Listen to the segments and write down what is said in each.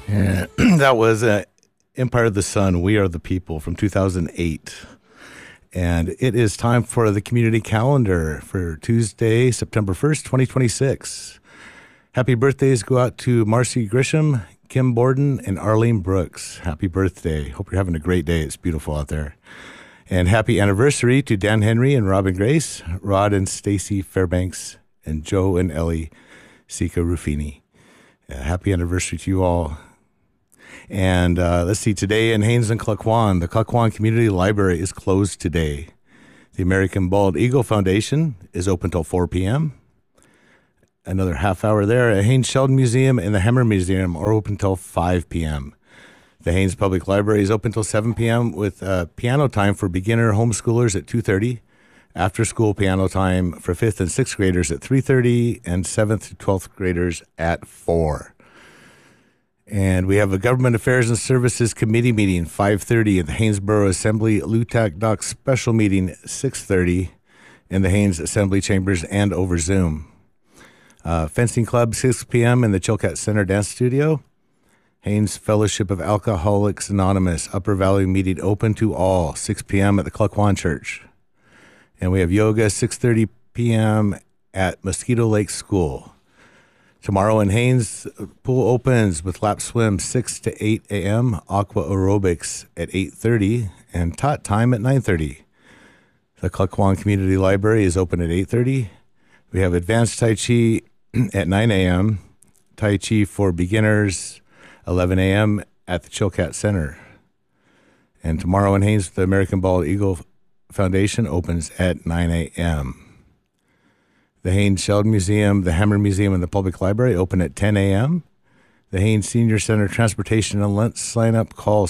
And that was Empire of the Sun, We Are the People from 2008. And it is time for the community calendar for Tuesday, September 1st, 2026. Happy birthdays go out to Marcy Grisham, Kim Borden, and Arlene Brooks. Happy birthday. Hope you're having a great day. It's beautiful out there. And happy anniversary to Dan Henry and Robin Grace, Rod and Stacy Fairbanks, and Joe and Ellie Sika Ruffini. Happy anniversary to you all. And let's see, today in Haines and Klukwan, the Klukwan Community Library is closed today. The American Bald Eagle Foundation is open till 4 p.m. Another half hour there. The Haines Sheldon Museum and the Hammer Museum are open till 5 p.m. The Haines Public Library is open till 7 p.m. with piano time for beginner homeschoolers at 2:30, after school piano time for 5th and 6th graders at 3:30, and 7th to 12th graders at 4. And we have a Government Affairs and Services Committee meeting, 5:30 at the Haynesboro Assembly LUTAC Dock special meeting, 6:30 in the Haines Assembly Chambers and over Zoom. Fencing Club, 6 p.m. in the Chilkat Center Dance Studio. Haines Fellowship of Alcoholics Anonymous Upper Valley meeting open to all, 6 p.m. at the Klukwan Church. And we have yoga, 6:30 p.m. at Mosquito Lake School. Tomorrow in Haines, pool opens with lap swim 6 to 8 a.m., aqua aerobics at 8:30, and tot time at 9:30. The Klukwan Community Library is open at 8:30. We have advanced Tai Chi at 9 a.m., Tai Chi for beginners, 11 a.m. at the Chilkat Center. And tomorrow in Haines, the American Bald Eagle Foundation opens at 9 a.m. The Haines Sheldon Museum, the Hammer Museum, and the Public Library open at 10 a.m. The Haines Senior Center Transportation and Lunch sign-up, call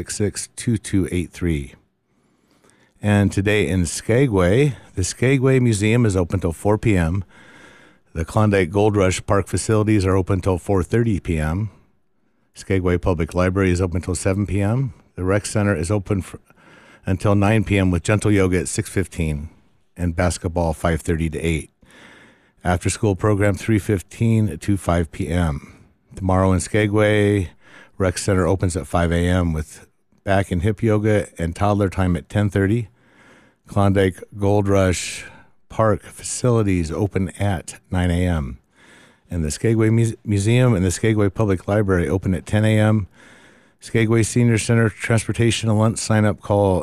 766-2283. And today in Skagway, the Skagway Museum is open till 4 p.m. The Klondike Gold Rush Park facilities are open till 4:30 p.m. Skagway Public Library is open till 7 p.m. The Rec Center is open until 9 p.m. with gentle yoga at 6:15 and basketball 5:30 to 8. After school program 3:15 to 5 p.m. Tomorrow in Skagway, Rec Center opens at 5 a.m. with back and hip yoga and toddler time at 10:30. Klondike Gold Rush Park facilities open at 9 a.m. And the Skagway Museum and the Skagway Public Library open at 10 a.m. Skagway Senior Center Transportation and Lunch sign-up, call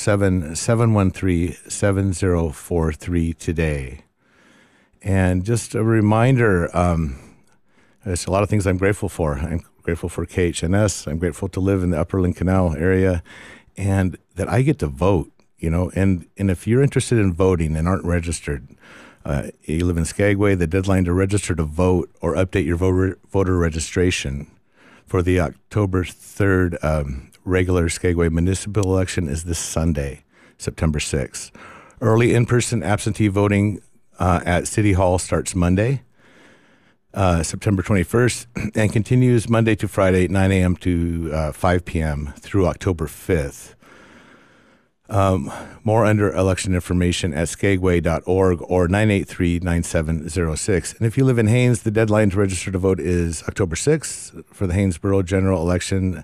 907-713-7043 today. And just a reminder, there's a lot of things I'm grateful for. I'm grateful for KHNS. I'm grateful to live in the Upper Lynn Canal area and that I get to vote, you know. And if you're interested in voting and aren't registered, you live in Skagway, the deadline to register to vote or update your voter registration for the October 3rd regular Skagway municipal election is this Sunday, September 6th. Early in-person absentee voting at City Hall starts Monday, September 21st, and continues Monday to Friday, 9 a.m. to 5 p.m. through October 5th. More under election information at skagway.org or 983-9706. And if you live in Haines, the deadline to register to vote is October 6th for the Haynesboro general election.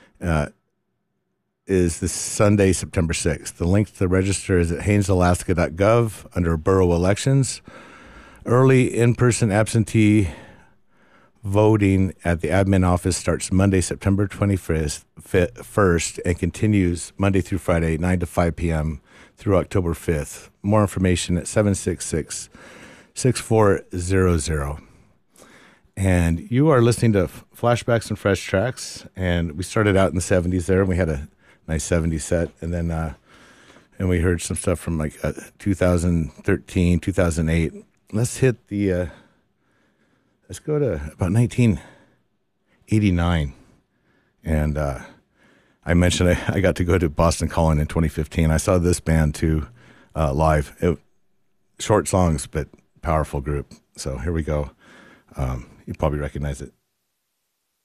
Is this Sunday, September 6th. The link to register is at haynesalaska.gov under borough elections. Early in-person absentee voting at the admin office starts Monday, September 21st and continues Monday through Friday, 9 to 5 p.m. through October 5th. More information at 766-6400. And you are listening to Flashbacks and Fresh Tracks, and we started out in the 70s there, and we had a nice 70s set, and then and we heard some stuff from like 2013, 2008. Let's hit the let's go to about 1989, and I mentioned I got to go to Boston Calling in 2015. I saw this band too live. Short songs but powerful group. So here we go. You probably recognize it.